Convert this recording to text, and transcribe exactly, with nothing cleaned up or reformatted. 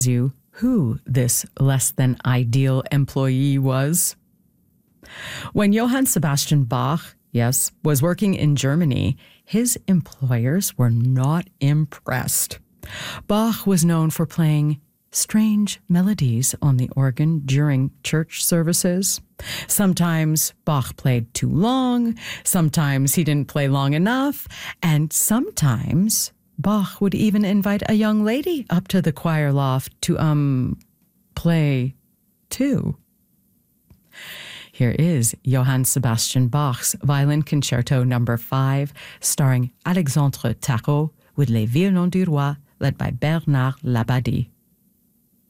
you who this less than ideal employee was. When Johann Sebastian Bach, yes, was working in Germany, his employers were not impressed. Bach was known for playing strange melodies on the organ during church services. Sometimes Bach played too long, sometimes he didn't play long enough, and sometimes Bach would even invite a young lady up to the choir loft to, um, play too. Here is Johann Sebastian Bach's Violin Concerto number five, starring Alexandre Tarot with Les Violons du Roi, led by Bernard Labadie.